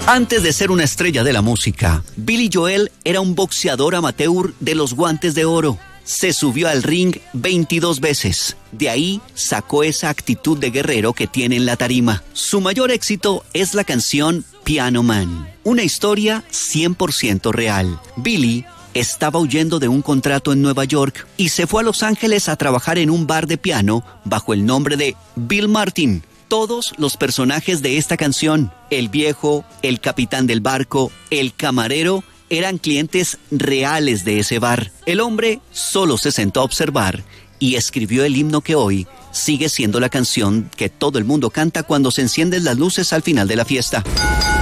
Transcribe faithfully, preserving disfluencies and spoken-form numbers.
Antes de ser una estrella de la música, Billy Joel era un boxeador amateur de los guantes de oro. Se subió al ring veintidós veces. De ahí sacó esa actitud de guerrero que tiene en la tarima. Su mayor éxito es la canción Piano Man, una historia cien por ciento real. Billy estaba huyendo de un contrato en Nueva York y se fue a Los Ángeles a trabajar en un bar de piano bajo el nombre de Bill Martin. Todos los personajes de esta canción, el viejo, el capitán del barco, el camarero, eran clientes reales de ese bar. El hombre solo se sentó a observar y escribió el himno que hoy sigue siendo la canción que todo el mundo canta cuando se encienden las luces al final de la fiesta.